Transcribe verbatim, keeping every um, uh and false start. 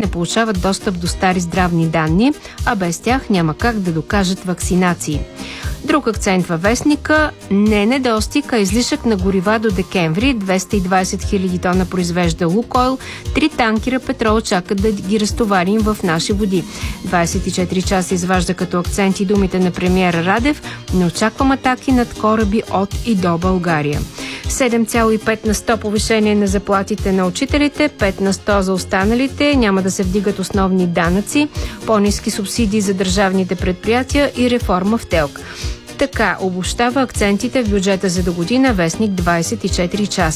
не получават достъп до стари здравни данни, а без тях няма как да докажат вакцинации. Друг акцент във вестника – не недостиг, а излишък на горива до декември. двеста и двадесет хиляди тона произвежда Лукойл, три танкера петрол чакат да ги разтоварим в наши води. двадесет и четири часа изважда като акценти думите на премиера Радев: не очаквам атаки над кораби от и до България. седем цяло и пет на сто повишение на заплатите на учителите, пет на сто за останалите, няма да се вдигат основни данъци, по-ниски субсидии за държавните предприятия и реформа в ТЕЛК. Така обобщава акцентите в бюджета за до година вестник двадесет и четири часа.